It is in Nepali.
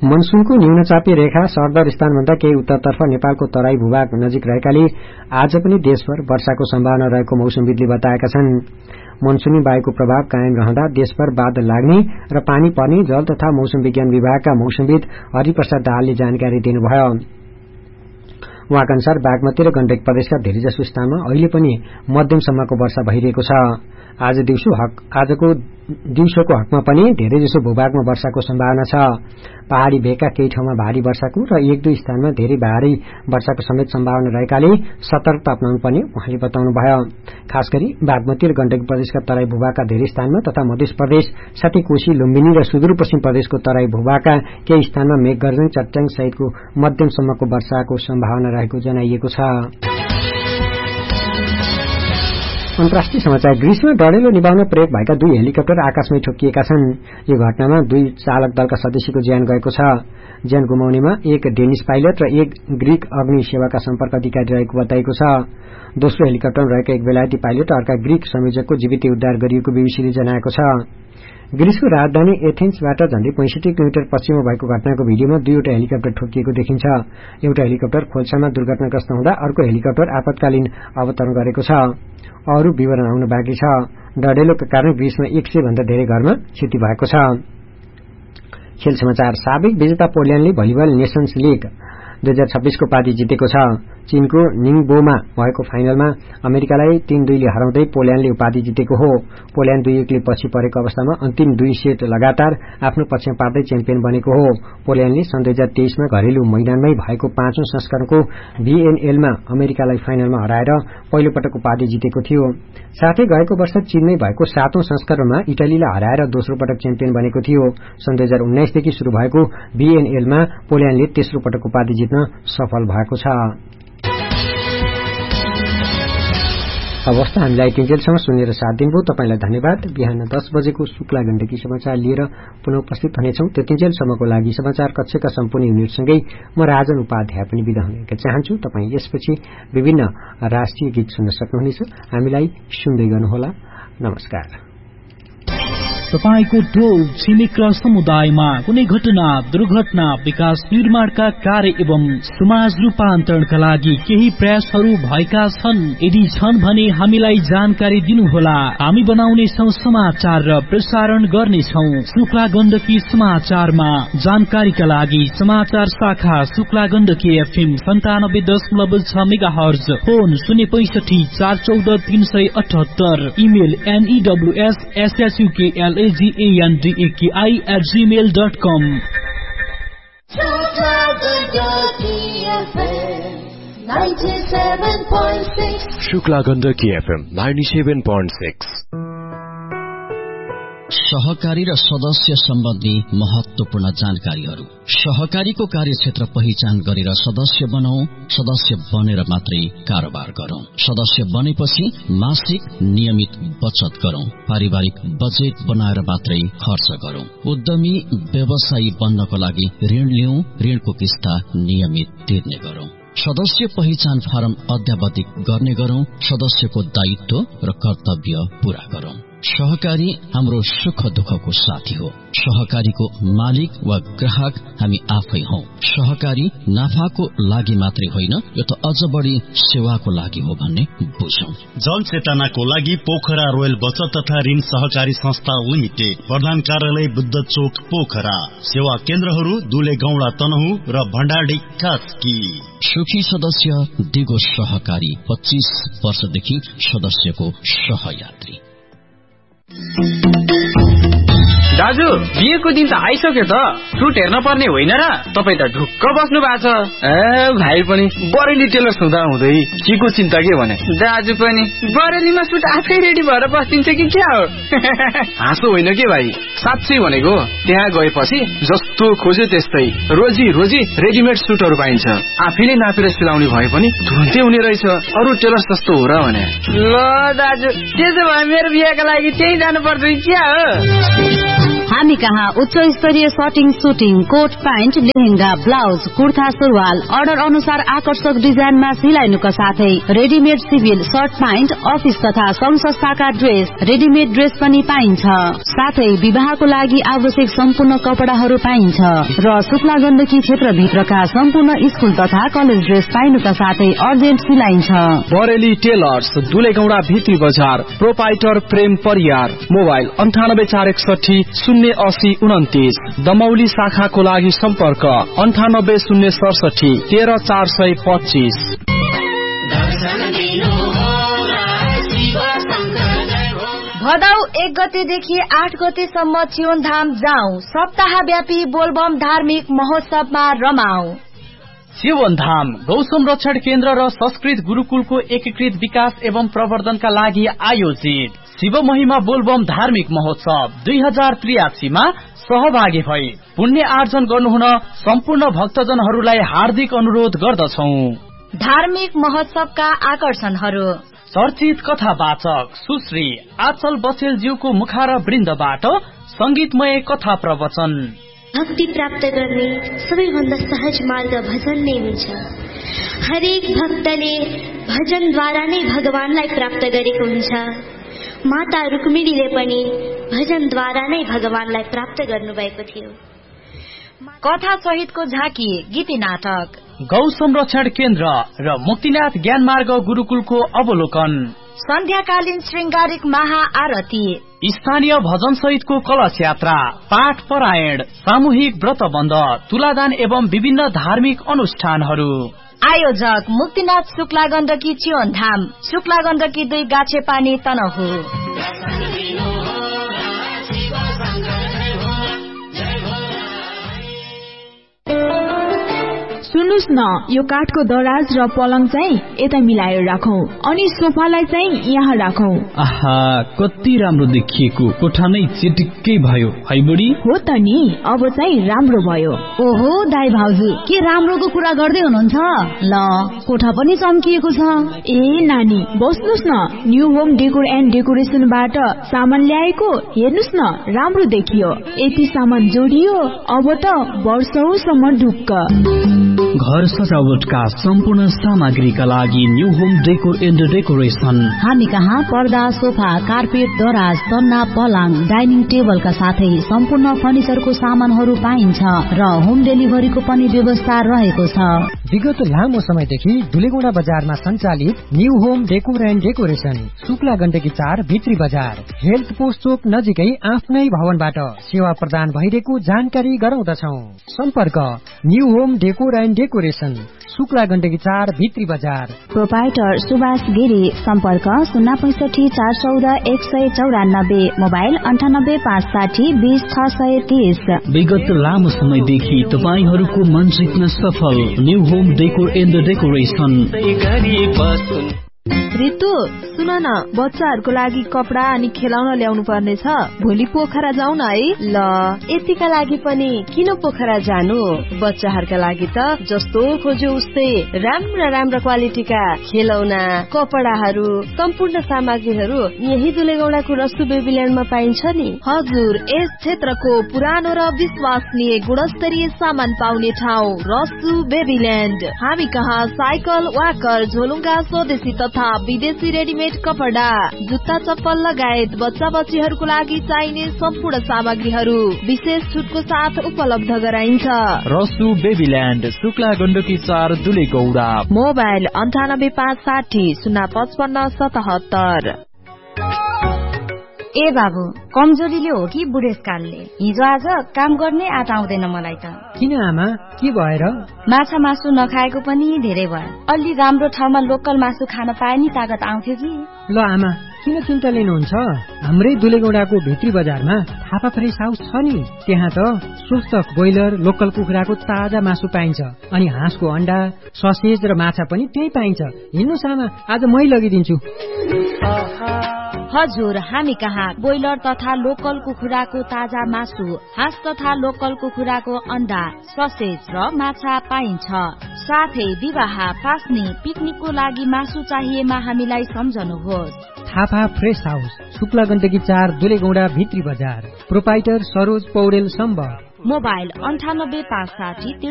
मनसूनको न्यूनचापी रेखा सरदर स्थानभन्दा केही उत्तरतर्फ नेपालको तराई भूभाग नजिक रहेकाले आज पनि देशभर वर्षाको सम्भावना रहेको मौसमविदले बताएका छन्। मनसूनी वायुको प्रभाव कायम रहँदा देशभर बादल लाग्ने र पानी पर्ने जल तथा मौसम विज्ञान विभागका मौसमविद हरिप्रसाद दाहालले जानकारी दिनुभयो। उहाँका अनुसार बागमती र गण्डकी प्रदेशका धेरैजसो स्थानमा अहिले पनि मध्यमसम्मको वर्षा भइरहेको छ। आजको दिउँसोको हकमा पनि धेरैजसो भूभागमा वर्षाको सम्भावना छ। पहाड़ी भेगका केही ठाउँमा भारी वर्षाको र एक दुई स्थानमा धेरै भारी वर्षाको समेत सम्भावना रहेकाले सतर्कता अपनाउनु पर्ने उहाँले बताउनुभयो। खास गरी बागमती र गण्डकी प्रदेशका तराई भूभागका धेरै स्थानमा तथा मध्य प्रदेश साथै कोशी लुम्बिनी र सुदूरपश्चिम प्रदेशको तराई भूभागका केही स्थानमा मेघगर्जन चट्याङ सहितको मध्यमसम्मको वर्षाको सम्भावना रहेको जनाइएको छ। अन्तर्राष्ट्रिय समाचार। ग्रीसमा डढेलो निभाउन प्रयोग भएका 2 हेलिकप्टर आकाशमै ठोकिएका छन्। यो घटनामा 2 चालक दलका सदस्यको ज्यान गएको छ। ज्यान गुमाउनेमा एक डेनिश पाइलट र एक ग्रीक अग्नि सेवाका सम्पर्क अधिकारी रहेको बताइएको छ। दोस्रो हेलिकप्टरमा रहेका एक बेलायती पाइलट र अर्का ग्रीक संयोजकको जीवित उद्धार गरिएको बीबीसीले जनाएको छ। ग्रीसको राजधानी एथेन्सबाट झण्डै 65 किलोमिटर पश्चिममा भएको घटनाको भिडियोमा 2वटा हेलिकप्टर ठोकिएको देखिन्छ। एउटा हेलिकप्टर खोल्सामा दुर्घटनाग्रस्त हुँदा अर्को हेलिकप्टर आपतकालीन अवतरण गरेको छ। अरू विवरण आउन बाँकी छ। डढेलोका कारण ग्रीसमा 100 भन्दा धेरै घरमा क्षति भएको छ। खेल समाचार। साबिक विजेता पोल्याण्डले भलिबल नेशन्स लीग 2026 को उपाधि जितेको छ। चीनको निङबोमा भएको फाइनलमा अमेरिकालाई 3-2 ले हराउँदै पोल्याण्डले उपाधि जितेको हो। पोल्याण्ड 2-1 ले पछि परेको अवस्थामा अन्तिम 2 सेट लगातार आफ्नो पक्षमा पार्दै च्याम्पियन बनेको हो। पोल्याण्डले सन् 2023 मा घरेलु मैदानमै भएको 5औं संस्करणको VNL मा अमेरिकालाई फाइनलमा हराएर पहिलो पटक उपाधि जितेको थियो। साथै गएको वर्ष चीनमै भएको 7औं संस्करणमा इटालीलाई हराएर दोस्रो पटक च्याम्पियन बनेको थियो। सन् 2019 देखि शुरू भएको VNL मा पोल्याण्डले तेस्रो पटक उपाधि जित्न सफल भएको छ। अवस्था हामीलाई तिनजेलसम्म सुनेर साथ दिनुभयो तपाईलाई धन्यवाद। बिहान 10 बजेको शुक्ला गण्डकी समाचार लिएर पुनः उपस्थित हुनेछौं। त्यतिन्जेलसम्मको लागि समाचार कक्षका सम्पूर्ण युनिटसँगै म राजन उपाध्याय पनि बिदा हुन चाहन्छु। तपाई यसपछि विभिन्न राष्ट्रिय गीत सुन्न सक्नुहुनेछ। हामीलाई सुन्दै गर्नुहोला। नमस्कार। तपाईको टोल छिमेक र समुदायमा कुनै घटना, दुर्घटना, विकास निर्माणका कार्य एवं समाज रूपान्तरणका लागि केही प्रयासहरू भएका छन्? यदि छन् भने हामीलाई जानकारी दिनुहोला। हामी बनाउनेछौं समाचार र प्रसारण गर्नेछौं। शुक्ला गण्डकी समाचारमा जानकारीका लागि समाचार शाखा Shukla Gandaki FM 97.6 megahertz, phone 065 414 378, email news@gandaki@gmail.com। Shukla Gandaki FM 97.6। सहकारी र सदस्य सम्बन्धी महत्वपूर्ण जानकारीहरू। सहकारीको कार्यक्षेत्र पहिचान गरेर सदस्य बनाऊ। सदस्य बनेर मात्रै कारोबार गरौं। सदस्य बनेपछि मासिक नियमित बचत गरौं। पारिवारिक बजेट बनाएर मात्रै खर्च गरौं। उद्यमी व्यवसायी बन्नको लागि ऋण लिऊ। ऋणको किस्ता नियमित तिर्ने गरौं। सदस्य पहिचान फारम अद्यावधिक गर्ने गरौं। सदस्यको दायित्व र कर्तव्य पूरा गरौं। सहकारी हाम्रो सुख दुःखको साथी हो। सहकारीको मालिक वा ग्राहक हामी आफै हौ। सहकारी नाफाको लागि मात्रै होइन, यो त अझ बढी सेवाको लागि हो भन्ने बुझौं। जनचेतनाको लागि पोखरा रोयल बचत तथा ऋण सहकारी संस्था लिमिटेड, प्रधान कार्यालय बुद्ध चोक पोखरा। सेवा केन्द्रहरू दुले गौडा तनहु र भण्डारडी कास्की। सुखी सदस्य दिगो सहकारी, 25 वर्षदेखि सदस्यको सहयात्री। दाजु, बिहेको दिन त आइसक्यो त। सुट हेर्न पर्ने होइन र? तपाईँ त ढुक्क बस्नु भएको छ। भाइ पनि बरेली टेलर्स हुँदा हुँदै के को चिन्ता के भने? दाजु पनि बरेलीमा सुट आफै रेडी भएर बस्दिन्छ कि क्या हो? हाँसो होइन के भाइ, साँच्चै भनेको। त्यहाँ गएपछि जस्तो खोज्यो त्यस्तै रोजी रोजी रेडिमेड सुटहरू पाइन्छ। आफैले नापेर सिलाउने भए पनि तुरुन्तै हुने रहेछ। अरू टेलर्स जस्तो हो र भने? ल दाजु, त्यसो भए मेरो बिहेको लागि त्यही जानु पर्छ क्या हो? हामी कहाँ उच्च स्तरीय सटिङ shooting coat pant lehenga blouse kurta सुरुवाल अर्डर अनुसार आकर्षक डिजाइनमा सिलाइनुका साथै readymade civil short pant office तथा संघ संस्थाका ड्रेस रेडिमेड ड्रेस पनि पाइन्छ। साथै विवाहको लागि आवश्यक सम्पूर्ण कपडाहरू पाइन्छ र शुक्ला गण्डकी क्षेत्रभित्रका सम्पूर्ण स्कूल तथा कलेज ड्रेस पाइनुका साथै अर्जेन्ट सिलाइन्छ। बरेली टेलर्स दुलेगौडा भित्री बजार प्रोपाइटर प्रेम परियार मोबाइल 9841 08029 दमौली शाखाको लागि सम्पर्क 9806 13425। भदौ 1 गतेदेखि 8 गतेसम्म चियोनधाम जाउँ सप्ताहव्यापी बोलबम धार्मिक महोत्सवमा रमाऊ। चियोनधाम गौ संरक्षण केन्द्र र संस्कृत गुरुकुलको एकीकृत विकास एवं प्रवर्धनका लागि आयोजित शिव महिमा बोलबम धार्मिक महोत्सव 2083 मा सहभागी भई पुण्य आर्जन गर्नुहुन सम्पूर्ण भक्तजनहरूलाई हार्दिक अनुरोध गर्दछौं। धार्मिक महोत्सवका आकर्षणहरू चर्चित कथावाचक सुश्री आचल बचेलज्यूको मुखार वृन्दबाट संगीतमय कथा प्रवचन। भक्ति प्राप्त गर्ने सबैभन्दा सहज मार्ग भजन नै हुन्छ। हरेक भक्तले भजनद्वारा नै भगवानलाई प्राप्त गरेको हुन्छ। माता रुक्मिणीले पनि भजनद्वारा नै भगवानलाई प्राप्त गर्नुभएको थियो। कथा सहितको झाँकी गीती नाटक गौ संरक्षण केन्द्र र मुक्तिनाथ ज्ञान मार्ग गुरुकुलको अवलोकन सन्ध्याकालीन श्रृंगारिक महाआरती स्थानीय भजन सहितको कलश यात्रा पाठ परायण सामूहिक व्रतबन्ध तुलादान एवं विभिन्न धार्मिक अनुष्ठानहरू। आयोजक मुक्तिनाथ शुक्ला गण्डकी चियोनधाम शुक्ला गण्डकी 2 गाछेपानी तनहु। सुन्नुस् न, यो काठको दराज र पलङ चाहिँ यता मिलाएर राखौं अनि सोफालाई चाहिँ यहाँ राखौं। आहा, कति राम्रो देखिएको कोठा नै चिटिक्कै भयो है बुढी। हो त नि, अब चाहिँ राम्रो भयो। ओहो दाइ भाउजू, के राम्रोको कुरा गर्दै हुनुहुन्छ? ल, कोठा पनि चम्किएको छ। ए नानी, बस्नुस् न, न्यू होम डेकोर एन्ड डेकोरेसनबाट सामान ल्याएको हेर्नुस् न, राम्रो देखियो। यति सामान जोडियो, अब त वर्षौसम्म ढुक्क। घर सजावटका सम्पूर्ण सामग्रीका लागि new home decor and decoration. हामी कहाँ पर्दा सोफा कार्पेट दराज तन्ना पलङ डाइनिङ टेबलका साथै सम्पूर्ण फर्निचरको सामानहरू पाइन्छ र होम डेलिभरीको पनि व्यवस्था रहेको छ। विगत लामो समयदेखि दुलेगौडा बजारमा सञ्चालित new home decor and decoration Shukla Gandaki 4 भित्री बजार हेल्थ पोस्ट चोक नजिकै आफ्नै भवनबाट सेवा प्रदान भइरहेको जानकारी गराउँदछौ। सम्पर्क new home decor and decoration Shukla Gandaki 4 भित्री बजार। प्रोपाइटर सुभाष गिरी। सम्पर्क 065 414 194 मोबाइल 98 560 20 630। विगत लामो समयदेखि तपाईहरूको मन जित्न सफल new home decor and decoration. Ritu सुन न, बच्चाहरूको लागि कपडा अनि खेलाउन ल्याउनु पर्ने छ। भोलि पोखरा जाउँ न है। ल, यतिका लागि पनि किन पोखरा जानु? बच्चाहरूका लागि त जस्तो खोज्यो उस्तै राम्रा राम्रा क्वालिटीका खेलौना कपडाहरू सम्पूर्ण सामग्रीहरू यही दुलेगौडाको रसु बेबील्यान्डमा पाइन्छ नि। हजुर, यस क्षेत्रको पुरानो र विश्वसनीय गुणस्तरीय सामान पाउने ठाउँ रसु बेबील्यान्ड। हामी कहाँ साइकल वाकर झोलुङ्गा स्वदेशी तथा विदेशी रेडिमेड कपडा जुत्ता चप्पल लगायत बच्चा बच्चीहरूको लागि चाहिने सम्पूर्ण सामग्रीहरू विशेष छुटको साथ उपलब्ध गराइन्छ। रसु बेबील्यान्ड शुक्ला गण्डकी 4 दुलेगौडा। मोबाइल 98 560 055 77। ए बाबु, कमजोरीले हो कि बुढेसकालले? हिजो आज काम गर्ने आँट आउँदैन मलाई त। किन आमा, के भएर? माछा मासु नखाएको पनि धेरै भयो। अलि राम्रो ठाउँमा लोकल मासु खान पाए नि तागत आउँथ्यो कि। ल आमा, किन चिन्ता लिनुहुन्छ? हाम्रै दुलेगौडाको भित्री बजारमा थापा फ्रेस हाउस छ नि। त्यहाँ त स्वस्थ ब्रोइलर लोकल कुखुराको ताजा मासु पाइन्छ अनि हाँसको अण्डा ससेज र माछा पनि त्यही पाइन्छ। हिँड्नुस् आमा, आज मै लगिदिन्छु। हजुर, हामी कहाँ ब्रोइलर तथा लोकल कुखुराको ताजा मासु हाँस तथा लोकल कुखुराको अण्डा ससेज र माछा पाइन्छ। साथै विवाह पास्ने पिकनिकको लागि मासु चाहिएमा हामीलाई सम्झनुहोस्। थापा फ्रेस हाउस शुक्ला गण्डकी 4 दुलेगौडा भित्री बजार। प्रोपाइटर सरोज पौडेल सम्भव मोबाइल 98 560